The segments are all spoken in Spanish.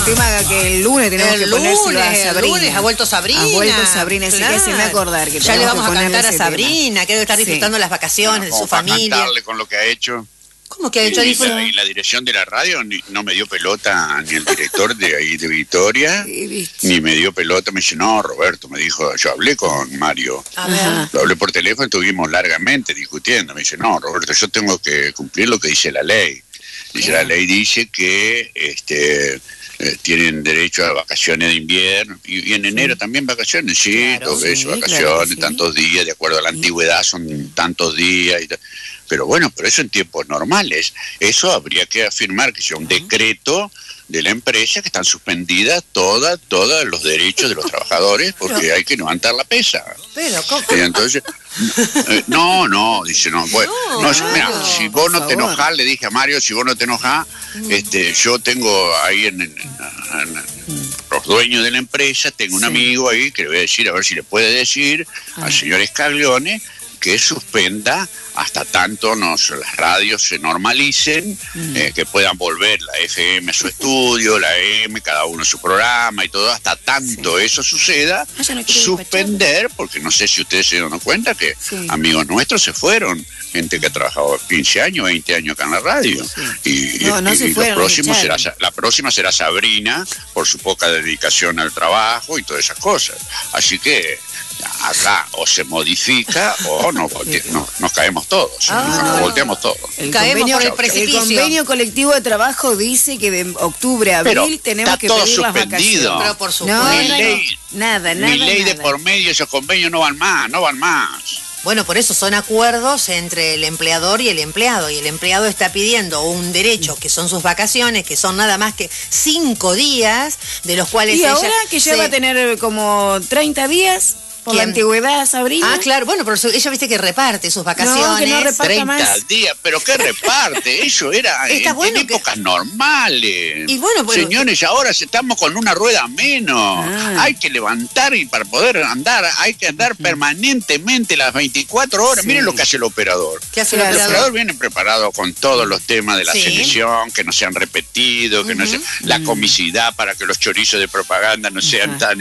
tema que el lunes tenemos que ponérselo a Sabrina. El lunes ha vuelto Sabrina. Ha vuelto Sabrina, así que se me acordar que ya le vamos a cantar a ese Sabrina, que debe estar disfrutando las vacaciones de su familia. Cantarle con lo que ha hecho. ¿Cómo que ha hecho? Y la dirección de la radio no me dio pelota ni el director de ahí de Victoria, ni me dio pelota. Me dice, no, Roberto, me dijo, yo hablé con Mario. Lo hablé por teléfono, estuvimos largamente discutiendo. Me dice, no, Roberto, yo tengo que cumplir lo que dice la ley. Dice, la ley dice que tienen derecho a vacaciones de invierno y en enero también vacaciones, todo eso, vacaciones, tantos días, de acuerdo a la antigüedad son tantos días y tal. Pero bueno, pero eso en tiempos normales, eso habría que afirmar que sea un decreto de la empresa que están suspendidas todos los derechos de los trabajadores porque hay que levantar la pesa. Pero, ¿cómo? Entonces, dice, mira, si vos no te enojás, le dije a Mario, si vos no te enojás, yo tengo ahí en los dueños de la empresa, tengo un amigo ahí que le voy a decir, a ver si le puede decir al señor Scaglione que suspenda hasta tanto las radios se normalicen, que puedan volver la FM a su estudio, la AM, cada uno a su programa y todo, hasta tanto eso suceda, suspender, porque no sé si ustedes se dan cuenta que amigos nuestros se fueron, gente que ha trabajado 15 años, 20 años acá en la radio, y la próxima será Sabrina, por su poca dedicación al trabajo y todas esas cosas. Así que acá o se modifica o nos caemos todos, nos volteamos todos. El convenio colectivo de trabajo dice que de octubre a abril tenemos que pedir las vacaciones. Pero por supuesto. Nada. Ley de por medio, esos convenios no van más. Bueno, por eso son acuerdos entre el empleador y el empleado. Y el empleado está pidiendo un derecho, que son sus vacaciones, que son nada más que 5 días, de los cuales ella... Y ahora que ya va a tener como 30 días... Por la antigüedad, Sabrina. Ah, claro, bueno, pero ella viste que reparte sus vacaciones. No, que no reparta 30 más. días, pero ¿qué reparte? Eso era en épocas normales. Y bueno, señores, ahora estamos con una rueda menos. Hay que levantar y para poder andar, hay que andar permanentemente las 24 horas. Miren lo que hace el operador. ¿Qué hace el operador? El operador viene preparado con todos los temas de la selección, que no sean repetidos, que no sean la comicidad para que los chorizos de propaganda no sean tan...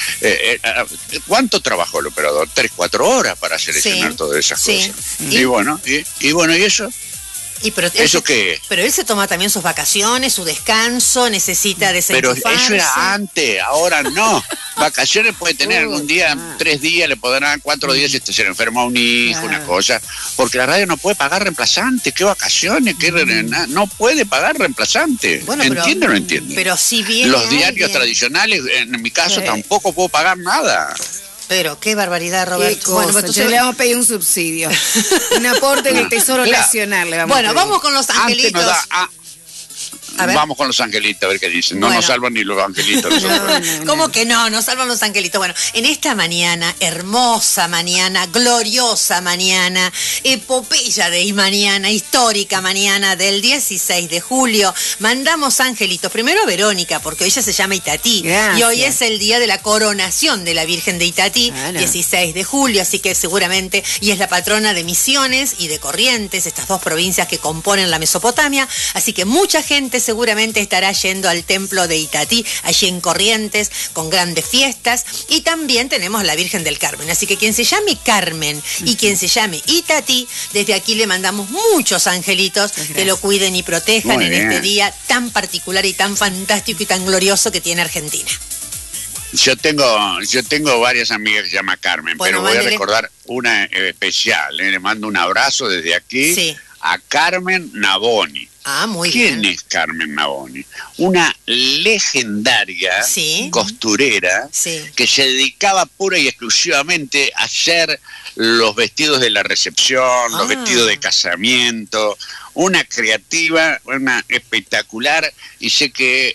¿Cuánto trabajó el operador? 3-4 horas para seleccionar todas esas cosas. Y bueno, ¿y eso? ¿Eso qué es? Pero él se toma también sus vacaciones, su descanso, necesita desenchufarse. Pero eso era antes, ahora no. Vacaciones puede tener algún día, 3 días, le podrán 4 días si se le enferma un hijo, una cosa. Porque la radio no puede pagar reemplazante. ¿Qué vacaciones? No puede pagar reemplazante. Bueno, ¿Entiende o no entiende? Pero si viene los diarios tradicionales, en mi caso, tampoco puedo pagar nada. Pero qué barbaridad, Roberto. Bueno, entonces le vamos a pedir un subsidio. Un aporte del Tesoro Nacional. Vamos con los angelitos. Vamos con los angelitos a ver qué dicen. No nos salvan ni los angelitos. ¿Cómo que no? Nos salvan los angelitos. Bueno, en esta mañana, hermosa mañana, gloriosa mañana, epopeya de mañana, histórica mañana del 16 de julio, mandamos angelitos. Primero a Verónica, porque hoy ella se llama Itatí. Gracias. Y hoy es el día de la coronación de la Virgen de Itatí, 16 de julio, así que seguramente, y es la patrona de Misiones y de Corrientes, estas dos provincias que componen la Mesopotamia, así que mucha gente seguramente estará yendo al templo de Itatí, allí en Corrientes, con grandes fiestas, y también tenemos la Virgen del Carmen. Así que quien se llame Carmen y quien se llame Itatí, desde aquí le mandamos muchos angelitos que lo cuiden y protejan en este día tan particular y tan fantástico y tan glorioso que tiene Argentina. Yo tengo varias amigas que se llaman Carmen, pero voy a recordar una especial. Le mando un abrazo desde aquí a Carmen Naboni. Muy bien. ¿Quién es Carmen Naboni? Una legendaria costurera que se dedicaba pura y exclusivamente a hacer los vestidos de la recepción, los vestidos de casamiento. Una creativa, una espectacular, y sé que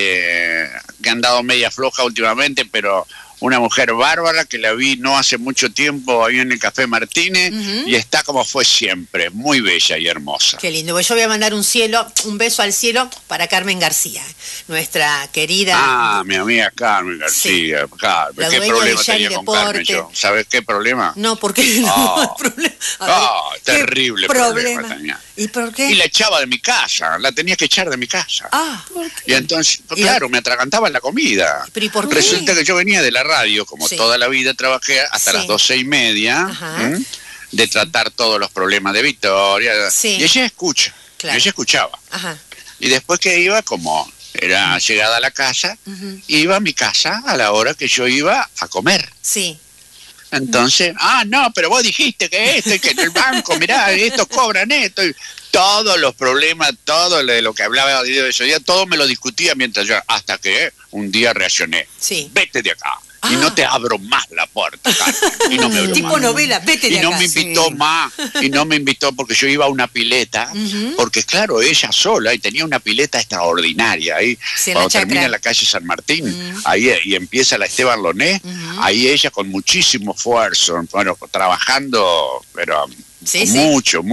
han dado media floja últimamente, pero una mujer bárbara que la vi no hace mucho tiempo ahí en el Café Martínez y está como fue siempre, muy bella y hermosa. Qué lindo. Yo voy a mandar un beso al cielo para Carmen García, nuestra querida... mi amiga Carmen García. Carmen, ¿qué problema tenía con Carmen yo? ¿Sabes qué problema? No, porque no hay problema. Terrible problema tenía. ¿Y por qué? Y la echaba de mi casa, la tenía que echar de mi casa. Y entonces, claro, me atragantaba en la comida. ¿Pero y por qué? Resulta que yo venía de la radio, como toda la vida trabajé hasta las 12:30, de tratar todos los problemas de Victoria. Y ella escucha, y ella escuchaba. Y después que iba, como era llegada a la casa, iba a mi casa a la hora que yo iba a comer. Sí. Entonces, no, pero vos dijiste que esto y que en el banco, mirá, estos cobran esto. Y todos los problemas, todo lo que hablaba de ese día, todo me lo discutía mientras yo, hasta que un día reaccioné. Vete de acá. Y no te abro más la puerta, Carmen. Y no me abro tipo más. novela, vete de acá. Y no me invitó más. Y no me invitó porque yo iba a una pileta. Porque claro, ella sola, y tenía una pileta extraordinaria. Ahí, cuando termina la calle San Martín, ahí y empieza la Esteban Loné, ahí ella con muchísimo esfuerzo, bueno, trabajando, pero mucho,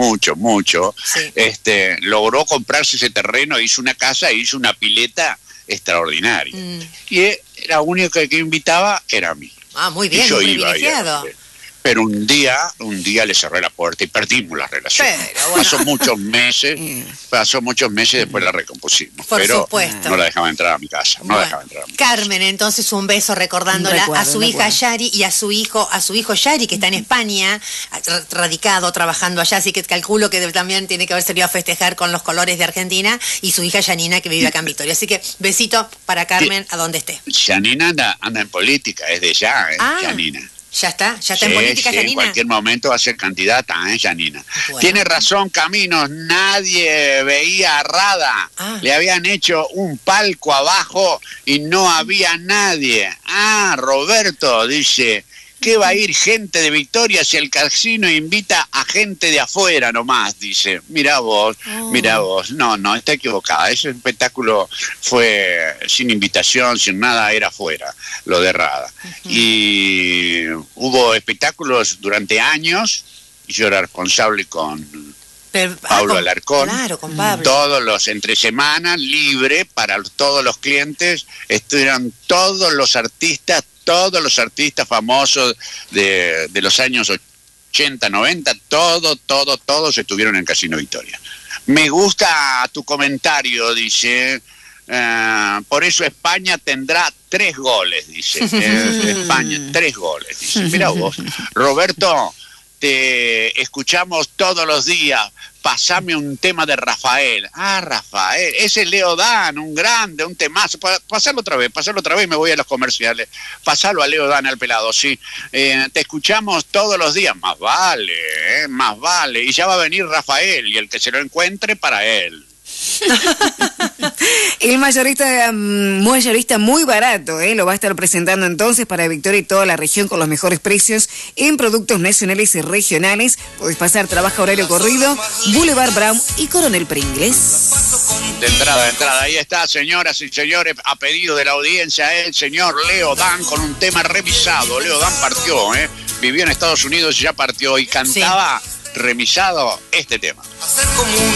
logró comprarse ese terreno, hizo una casa, hizo una pileta extraordinaria. Y la única que invitaba era a mí. Muy bien, muy privilegiado. Pero un día le cerré la puerta y perdimos la relación. Pasó muchos meses después la recompusimos. Por supuesto. No la dejaba entrar a mi casa. Carmen, entonces un beso recordándola a su hija Yari y a su hijo Yari, que está en España, radicado, trabajando allá, así que calculo que también tiene que haber salido a festejar con los colores de Argentina, y su hija Yanina, que vive acá en Victoria. Así que besito para Carmen, a donde esté. Yanina anda en política, es de ya, Yanina. Ya está en política, Yanina. En cualquier momento va a ser candidata, Yanina. Bueno. Tiene razón, Caminos, nadie veía a Rada. Le habían hecho un palco abajo y no había nadie. Roberto dice, ¿qué va a ir gente de Victoria si el casino invita a gente de afuera nomás? Dice, mirá vos. No, está equivocada. Ese espectáculo fue sin invitación, sin nada, era afuera, lo de Rada. Y hubo espectáculos durante años, y yo era responsable con Pablo Alarcón. Claro, con Pablo. Todos los entre semana, libre para todos los clientes, estuvieron todos los artistas famosos de los años 80, 90, todos estuvieron en Casino Victoria. Me gusta tu comentario, dice, por eso España tendrá 3 goles, dice. España, 3 goles, dice. Mira vos, Roberto, te escuchamos todos los días. Pasame un tema de Rafael. Rafael, ese es Leo Dan, un grande, un temazo. Pasalo otra vez, me voy a los comerciales. Pasalo a Leo Dan, al pelado, sí. Te escuchamos todos los días. Más vale. Y ya va a venir Rafael, y el que se lo encuentre, para él. El mayorista muy barato, lo va a estar presentando entonces para Victoria y toda la región con los mejores precios en productos nacionales y regionales. Podés pasar, trabaja horario corrido, Boulevard Brown y Coronel Pringles. De entrada, ahí está, señoras y señores, a pedido de la audiencia, el señor Leo Dan con un tema revisado. Leo Dan partió, vivió en Estados Unidos y ya partió, y cantaba remisado este tema. Hacer como